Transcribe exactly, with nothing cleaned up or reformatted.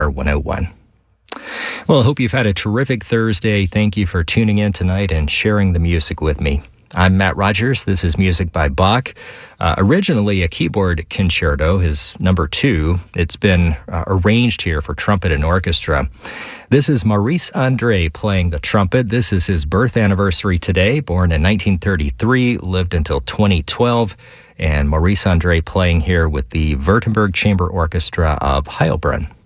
one oh one. Well, I hope you've had a terrific Thursday. Thank you for tuning in tonight and sharing the music with me. I'm Matt Rogers. This is music by Bach. Uh, originally a keyboard concerto, his number two. It's been uh, arranged here for trumpet and orchestra. This is Maurice André playing the trumpet. This is his birth anniversary today, born in nineteen thirty-three, lived until twenty twelve. And Maurice André playing here with the Württemberg Chamber Orchestra of Heilbronn.